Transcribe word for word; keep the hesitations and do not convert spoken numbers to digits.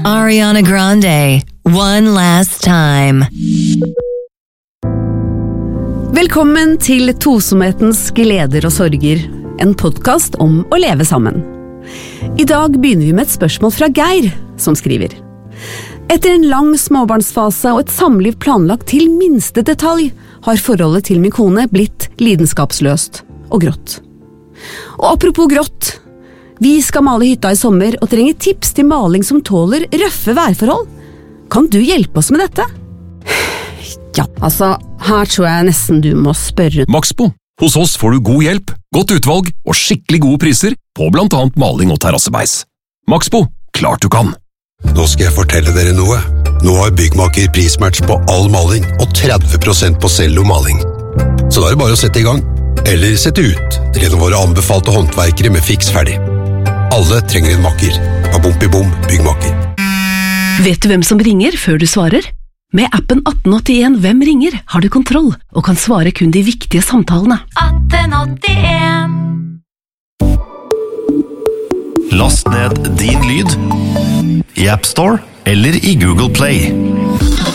Ariana Grande, One Last Time. Velkommen til Tosomhetens gleder og sorger, en podcast om å leve sammen. I dag begynner vi med et spørsmål fra Geir, som skriver: Etter en lang småbarnsfase og et samliv planlagt til minste detalj, har forholdet til min kone blitt lidenskapsløst og grått. Og apropos grått, vi skal male hytta i sommer og trenger tips til maling som tåler røffe værforhold. Kan du hjelpe oss med dette? Ja, altså, her tror jeg nesten du må spørre. Maxbo. Hos oss får du god hjelp, godt utvalg og skikkelig gode priser på blant annet maling og terrassebeis. Maxbo, klart du kan. Nå skal jeg fortelle dere noe. Nå har Byggmaker prismatch på all maling og tretti prosent på cellomaling. Så da er det bare å sette i gang. Eller sette ut til en av våre anbefalte håndverkere med fiks ferdig. Alle trenger en makker. Babompi-bom, Byggmaker. Vet du hvem som ringer før du svarer? Med appen atten åttien Hvem ringer har du kontroll og kan svare kun de viktige samtalene. atten åttien Last ned din lyd i App Store eller i Google Play.